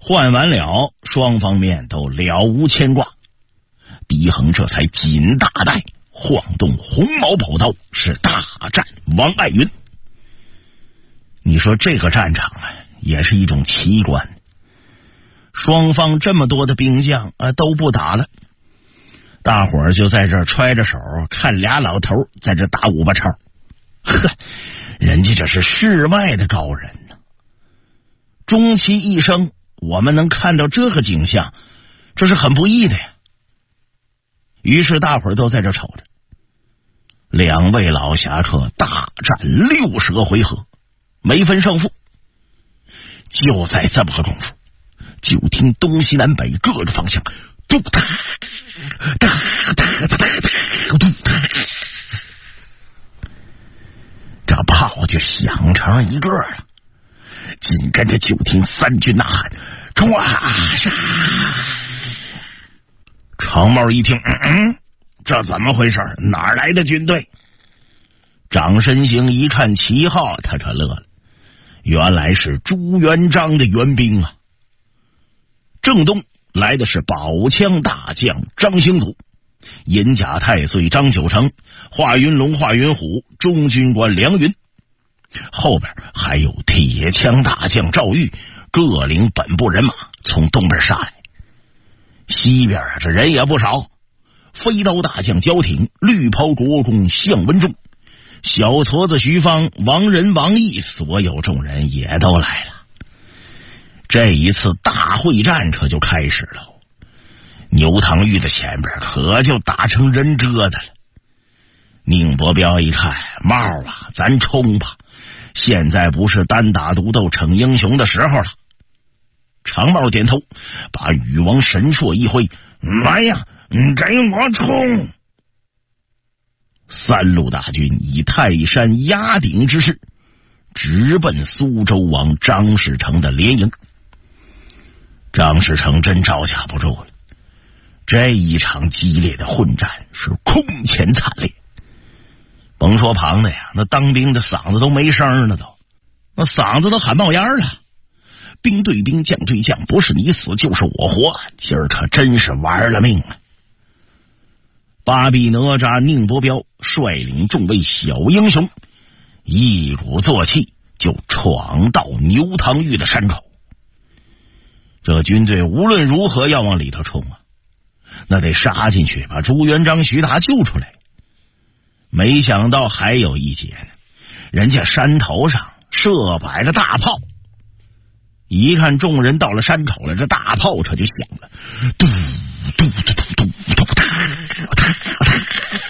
换完了，双方面都了无牵挂。狄恒这才紧大带，晃动红毛宝刀，是大战王爱云。你说这个战场啊，也是一种奇观。双方这么多的兵将都不打了，大伙儿就在这儿揣着手看俩老头在这打五八超。呵，人家这是世外的高人呢。终其一生，我们能看到这个景象，这是很不易的呀。于是大伙儿都在这瞅着，两位老侠客大战60回合，没分胜负。就在这么个功夫，就听东西南北各个方向嘟哒哒哒哒哒嘟哒，这炮就响成一个了。紧跟着就听三军呐喊：“冲啊！杀！”常茂一听，这怎么回事？哪来的军队？长身行一看旗号，他这乐了，原来是朱元璋的援兵啊！正东来的是宝枪大将张兴祖，银甲太岁张九成，华云龙华云虎，中军官梁云，后边还有铁枪大将赵玉，各领本部人马从东边杀来。西边这人也不少，飞刀大将焦挺，绿袍国公项文忠，小矬子徐芳，王仁王毅，所有众人也都来了。这一次大会战这就开始了，牛堂峪的前边可就打成人疙瘩了。宁伯彪一看，帽啊，咱冲吧，现在不是单打独斗逞英雄的时候了。长帽点头，把羽王神槊一挥，来呀，给我冲！三路大军以泰山压顶之势，直奔苏州王张士诚的连营。张士诚真招架不住了，这一场激烈的混战是空前惨烈。甭说旁的呀，那当兵的嗓子都没声了，那嗓子都喊冒烟了。兵对兵，将对将，不是你死就是我活，今儿可真是玩了命了。巴比哪吒宁伯彪率领众位小英雄，一鼓作气就闯到牛堂峪的山口。这军队无论如何要往里头冲啊，那得杀进去把朱元璋徐达救出来。没想到还有一节呢，人家山头上设摆着大炮。一看众人到了山口了，这大炮车就响了，嘟嘟嘟嘟嘟嘟哒哒哒。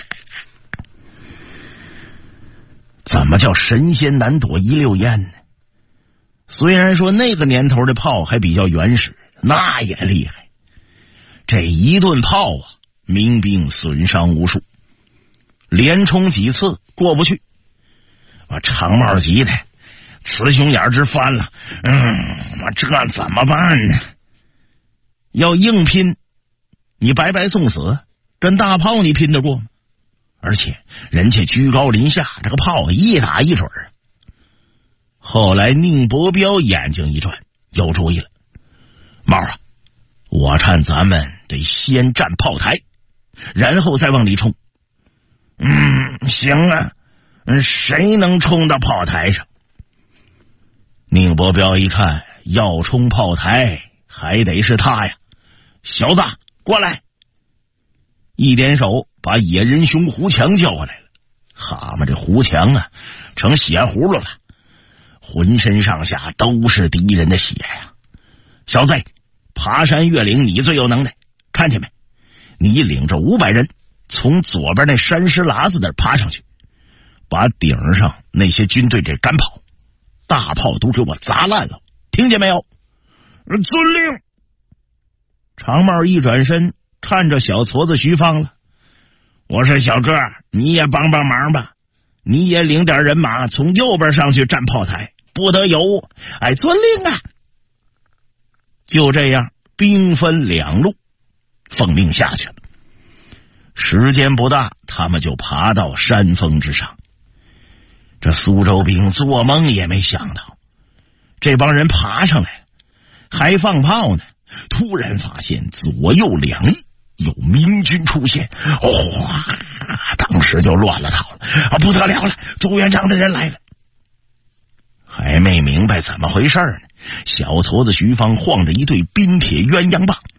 怎么叫神仙难躲一溜烟呢？虽然说那个年头的炮还比较原始，那也厉害。这一顿炮啊，民兵损伤无数，连冲几次过不去。我长帽急的雌雄眼直翻了，这怎么办呢？要硬拼，你白白送死，跟大炮你拼得过吗？而且人家居高临下，这个炮一打一准儿。后来宁伯彪眼睛一转，有主意了。帽啊，我看咱们得先占炮台，然后再往里冲。行啊，谁能冲到炮台上？宁伯彪一看，要冲炮台还得是他呀。小子过来，一点手把野人熊胡强叫过来了。蛤蟆这胡强啊，成血葫芦了，浑身上下都是敌人的血呀。小子，爬山越岭你最有能耐，看见没？你领着500人从左边那山石喇子那儿爬上去，把顶上那些军队这赶跑，大炮都给我砸烂了，听见没有？遵令。长帽一转身看着小矬子徐芳了，我说小哥，你也帮帮忙吧，你也领点人马从右边上去占炮台，不得有误。遵令啊！就这样兵分2路，奉命下去了。时间不大，他们就爬到山峰之上。这苏州兵做梦也没想到，这帮人爬上来了， 还放炮呢，突然发现左右两翼有明军出现，哗，当时就乱了套了，不得了了，朱元璋的人来了。还没明白怎么回事呢，小矬子徐芳晃着一对冰铁鸳鸯棒，